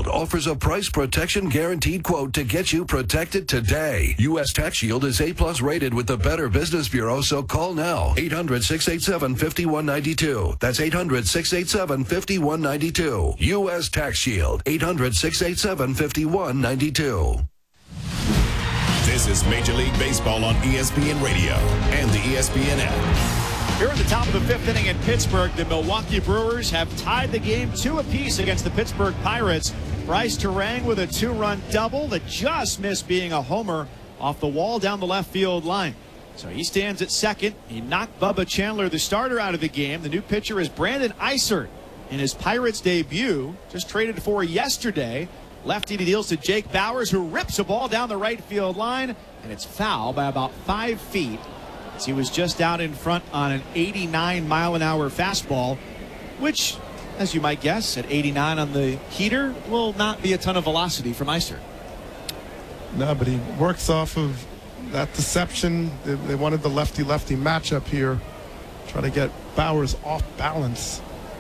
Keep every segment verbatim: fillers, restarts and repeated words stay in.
Shield offers a price protection guaranteed quote to get you protected today. U S Tax Shield is A-plus rated with the Better Business Bureau, so call now. eight hundred, six eight seven, five one nine two. That's eight hundred, six eight seven, five one nine two. U S Tax Shield. eight hundred, six eight seven, five one nine two. This is Major League Baseball on E S P N Radio and the E S P N app. Here in the top of the fifth inning in Pittsburgh, the Milwaukee Brewers have tied the game two apiece against the Pittsburgh Pirates. Bryce Terang with a two-run double that just missed being a homer off the wall down the left field line. So he stands at second. He knocked Bubba Chandler, the starter, out of the game. The new pitcher is Brandon Eisert in his Pirates debut, just traded for yesterday. Lefty deals to Jake Bauers, who rips a ball down the right field line, and it's foul by about five feet. As he was just out in front on an eighty-nine mile an hour fastball, which, as you might guess, at eighty-nine on the heater, will not be a ton of velocity from Eisert. No, but he works off of that deception. They, they wanted the lefty-lefty matchup here. Try to get Bauers off balance.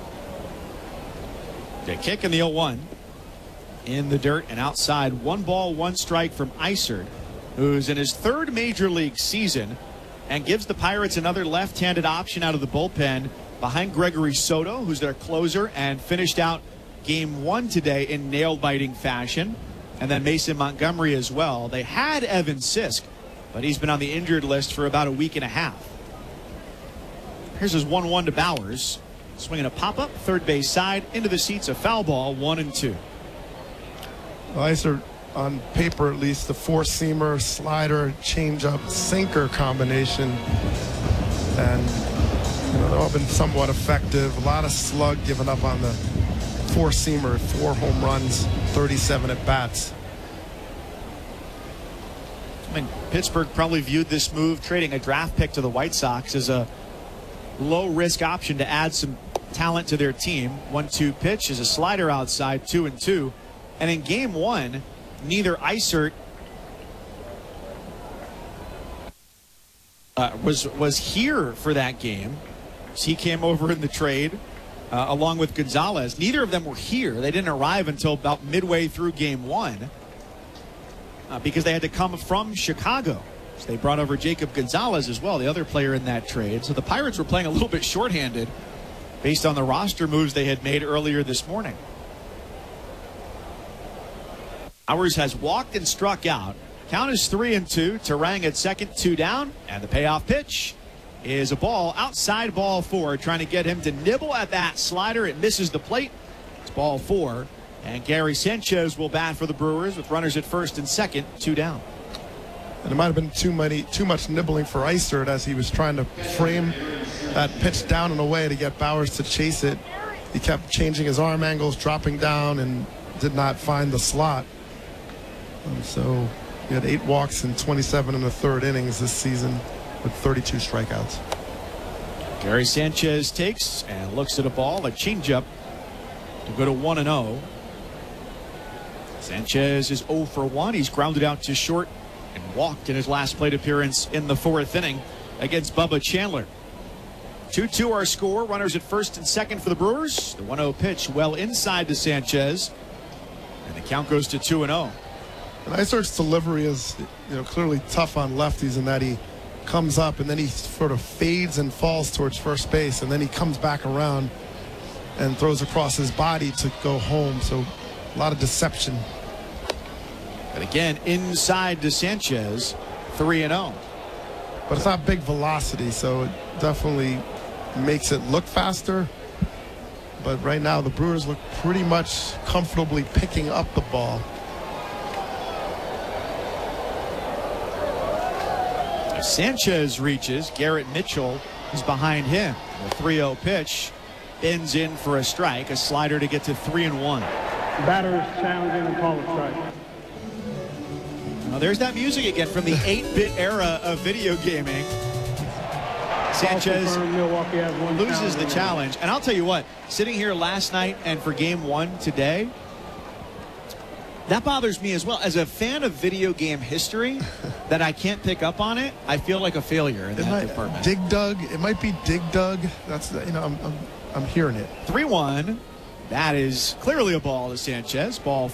The kick in the oh one. In the dirt and outside. One ball, one strike from Eisert, who's in his third major league season, and gives the Pirates another left-handed option out of the bullpen behind Gregory Soto, who's their closer and finished out game one today in nail-biting fashion, and then Mason Montgomery as well. They had Evan Sisk, but he's been on the injured list for about a week and a half. Here's his one one to Bauers, swinging a pop-up third base side into the seats, a foul ball, one and two. Eisert, on paper at least, the four-seamer, slider, changeup, sinker combination. And, you know, they've all been somewhat effective. A lot of slug given up on the four-seamer, four home runs, thirty-seven at-bats. I mean, Pittsburgh probably viewed this move, trading a draft pick to the White Sox, as a low-risk option to add some talent to their team. one two pitch is a slider outside, two and two. And in game one, neither Eisert uh, was was here for that game. So he came over in the trade uh, along with Gonzalez. Neither of them were here. They didn't arrive until about midway through game one uh, because they had to come from Chicago. So they brought over Jacob Gonzalez as well, the other player in that trade. So the Pirates were playing a little bit shorthanded based on the roster moves they had made earlier this morning. Bauers has walked and struck out. Count is three and two. Terang at second, two down. And the payoff pitch is a ball outside ball four, trying to get him to nibble at that slider. It misses the plate. It's ball four. And Gary Sanchez will bat for the Brewers with runners at first and second, two down. And it might have been too many, too much nibbling for Eisert as he was trying to frame that pitch down and away to get Bauers to chase it. He kept changing his arm angles, dropping down, and did not find the slot. Um, so he had eight walks in twenty-seven and a third innings this season with thirty-two strikeouts. Gary Sanchez takes and looks at a ball, a changeup, to go to one and oh. Sanchez is oh for one. He's grounded out to short and walked in his last plate appearance in the fourth inning against Bubba Chandler. two two our score. Runners at first and second for the Brewers. The one oh pitch well inside to Sanchez. And the count goes to two and oh. And Eisert's delivery is, you know, clearly tough on lefties in that he comes up and then he sort of fades and falls towards first base, and then he comes back around and throws across his body to go home. So a lot of deception. And again, inside to Sanchez, three and oh. But it's not big velocity, so it definitely makes it look faster. But right now, the Brewers look pretty much comfortably picking up the ball. As Sanchez reaches, Garrett Mitchell is behind him. The three oh pitch ends in for a strike, a slider to get to three and one. Batters challenging and call a strike. Well, there's that music again from the eight-bit era of video gaming. Sanchez loses the challenge. And I'll tell you what, sitting here last night and for game one today, that bothers me as well. As a fan of video game history, that I can't pick up on it, I feel like a failure in that might, department. Dig Dug, it might be Dig Dug. That's, you know, I'm, I'm, I'm hearing it. three one. That is clearly a ball to Sanchez. Ball